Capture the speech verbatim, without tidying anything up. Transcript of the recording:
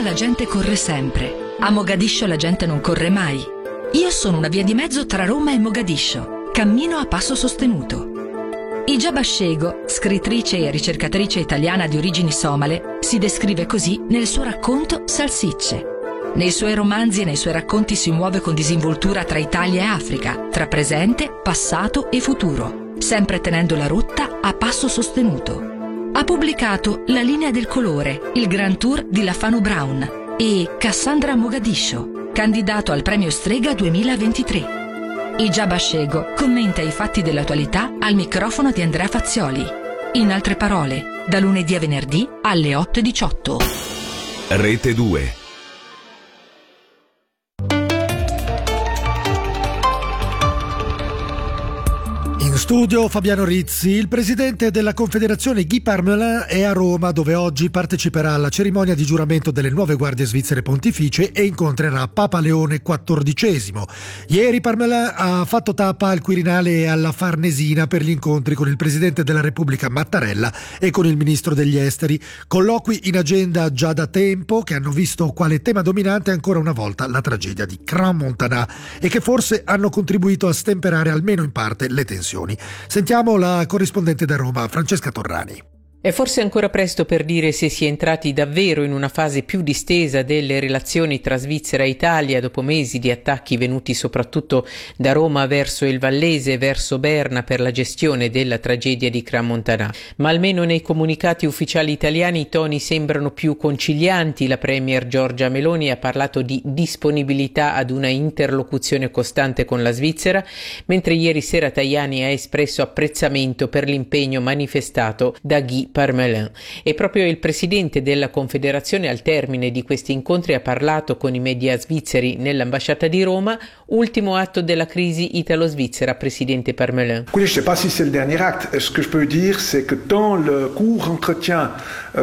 Roma la gente corre sempre, a Mogadiscio la gente non corre mai. Io sono una via di mezzo tra Roma e Mogadiscio, cammino a passo sostenuto. Hijab Shego, scrittrice e ricercatrice italiana di origini somale, si descrive così nel suo racconto Salsicce. Nei suoi romanzi e nei suoi racconti si muove con disinvoltura tra Italia e Africa, tra presente, passato e futuro, sempre tenendo la rotta a passo sostenuto. Ha pubblicato La linea del colore, il Grand Tour di Lafano Brown e Cassandra Mogadiscio, candidato al premio Strega duemilaventitré. Hijab Shego commenta i fatti dell'attualità al microfono di Andrea Fazioli. In altre parole, da lunedì a venerdì alle otto e diciotto. Rete due. In studio Fabiano Rizzi. Il presidente della Confederazione Guy Parmelin è a Roma, dove oggi parteciperà alla cerimonia di giuramento delle nuove guardie svizzere pontificie e incontrerà Papa Leone quattordicesimo. Ieri Parmelin ha fatto tappa al Quirinale e alla Farnesina per gli incontri con il presidente della Repubblica Mattarella e con il ministro degli esteri. Colloqui in agenda già da tempo, che hanno visto quale tema dominante ancora una volta la tragedia di Crans-Montana e che forse hanno contribuito a stemperare almeno in parte le tensioni. Sentiamo la corrispondente da Roma, Francesca Torrani. È forse ancora presto per dire se si è entrati davvero in una fase più distesa delle relazioni tra Svizzera e Italia dopo mesi di attacchi venuti soprattutto da Roma verso il Vallese e verso Berna per la gestione della tragedia di Crans-Montana. Ma almeno nei comunicati ufficiali italiani i toni sembrano più concilianti. La premier Giorgia Meloni ha parlato di disponibilità ad una interlocuzione costante con la Svizzera, mentre ieri sera Tajani ha espresso apprezzamento per l'impegno manifestato da Guy Parmelin. E proprio il presidente della Confederazione al termine di questi incontri ha parlato con i media svizzeri nell'ambasciata di Roma. Ultimo atto della crisi italo-svizzera, presidente Parmelin. Je ne sais pas si c'est le dernier acte. Ce que je peux dire, c'est que dans le court entretien